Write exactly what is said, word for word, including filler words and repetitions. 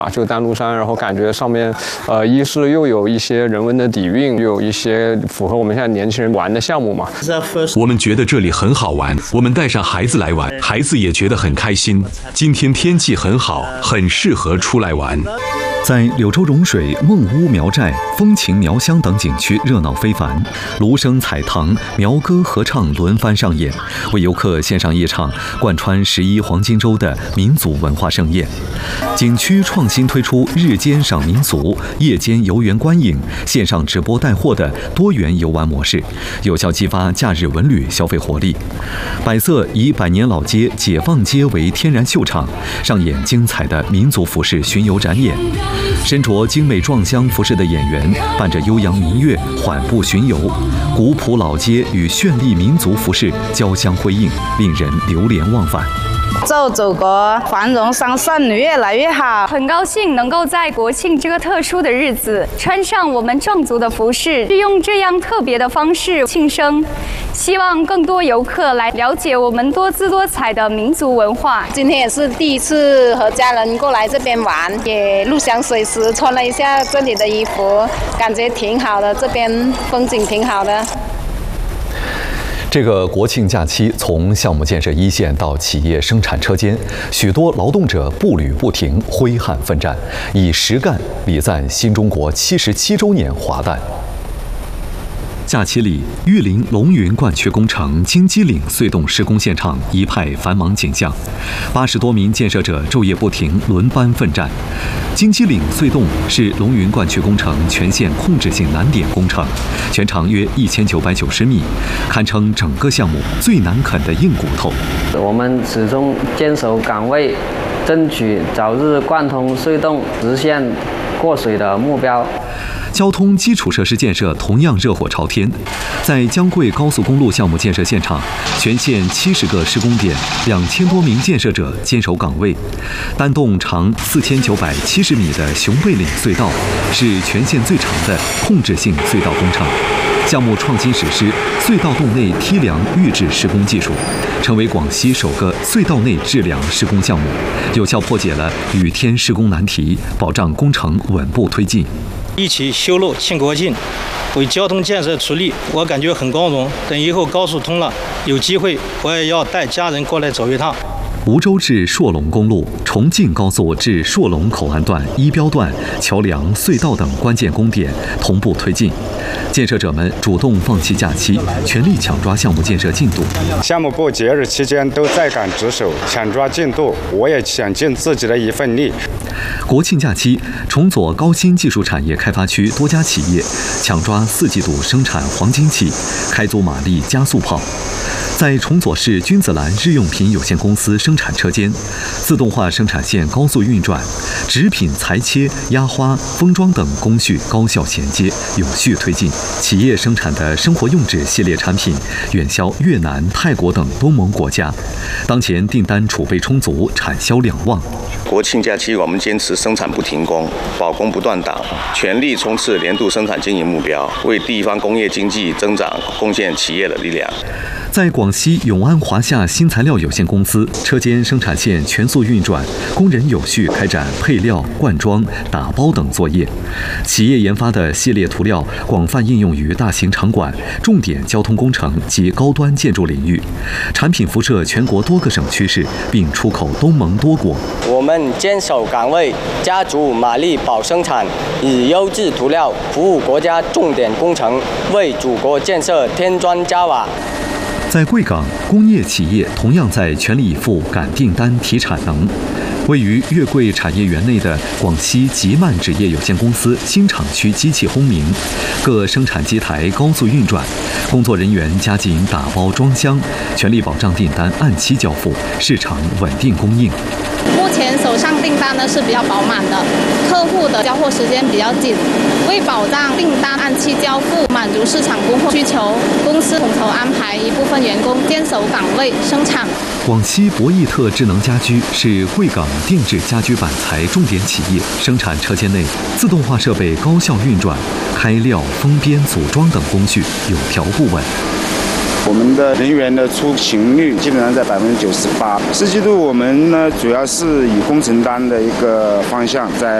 啊，就丹炉山，然后感觉上面，呃，一是又有一些人文的底蕴，又有一些符合我们现在年轻人玩的项目嘛。 我们觉得这里很好玩，我们带上孩子来玩，孩子也觉得很开心。今天天气很好，很适合出来玩。 在柳州融水、梦屋苗寨、风情苗乡等景区热闹非凡，芦笙彩堂、苗歌合唱轮番上演，为游客献上一场贯穿十一黄金周的民族文化盛宴。景区创新推出日间赏民俗、夜间游园观影、线上直播带货的多元游玩模式，有效激发假日文旅消费活力。百色以百年老街解放街为天然秀场，上演精彩的民族服饰巡游展演。身着精美撞香服饰的演员伴着悠扬民乐缓步巡游，古朴老街与绚丽民族服饰交相辉映，令人流连忘返。 祝祖国繁荣昌盛，越来越好。 很高兴能够在国庆这个特殊的日子，穿上我们壮族的服饰，用这样特别的方式庆生。希望更多游客来了解我们多姿多彩的民族文化。 今天也是第一次和家人过来这边玩，也入乡随俗，穿了一下这里的衣服，感觉挺好的，这边风景挺好的。 这个国庆假期，从项目建设一线到企业生产车间，许多劳动者步履不停，挥汗奋战，以实干礼赞新中国七十七周年华诞。假期里，玉林龙云灌区工程金鸡岭隧洞施工现场一派繁忙景象，八十多名建设者昼夜不停，轮班奋战。金鸡岭隧洞是龙云灌区工程全线控制性难点工程，全长约一千九百九十米，堪称整个项目最难啃的硬骨头。 我们始终坚守岗位，争取早日贯通隧洞，实现过水的目标。 交通基础设施建设同样热火朝天，在江贵高速公路项目建设现场，全线七十个施工点，两千多名建设者坚守岗位。单洞长四千九百七十米的熊背岭隧道是全线最长的控制性隧道工程。项目创新实施隧道洞内梯梁预制施工技术，成为广西首个隧道内制梁施工项目，有效破解了雨天施工难题，保障工程稳步推进。 一起修路庆国庆，为交通建设出力，我感觉很光荣。等以后高速通了，有机会我也要带家人过来走一趟。 梧州至朔龙公路、重庆高速至朔龙口岸段一标段、桥梁、隧道等关键工点同步推进。建设者们主动放弃假期，全力抢抓项目建设进度。 项目部节日期间都在岗值守，抢抓进度，我也想尽自己的一份力。 国庆假期，崇左高新技术产业开发区多家企业抢抓四季度生产黄金期，开足马力加速跑。在崇左市君子兰日用品有限公司生产车间，自动化生产线高速运转，纸品裁切、压花、封装等工序高效衔接，有序推进。企业生产的生活用纸系列产品远销越南、泰国等东盟国家，当前订单储备充足，产销两旺。 国庆假期，我们坚持生产不停工，保供不断档，全力冲刺年度生产经营目标，为地方工业经济增长贡献企业的力量。 在广西永安华夏新材料有限公司，车间生产线全速运转，工人有序开展配料、灌装、打包等作业。企业研发的系列涂料广泛应用于大型场馆、重点交通工程及高端建筑领域，产品辐射全国多个省区市，并出口东盟多国。 我们坚守岗位，加足马力保生产，以优质涂料服务国家重点工程，为祖国建设添砖加瓦。 在贵港，工业企业同样在全力以赴赶订单、提产能。位于粤桂产业园内的广西吉曼纸业有限公司新厂区机器轰鸣，各生产机台高速运转，工作人员加紧打包装箱，全力保障订单按期交付，市场稳定供应。 目前手上订单呢是比较饱满的，客户的交货时间比较紧。为保障订单按期交付，满足市场供货需求，公司统筹安排一部分员工坚守岗位生产。 广西博益特智能家居是贵港定制家居板材重点企业，生产车间内自动化设备高效运转，开料、封边、组装等工序有条不紊。 我们的人员的出勤率基本上在百分之九十八。四季度我们呢主要是以工程单的一个方向在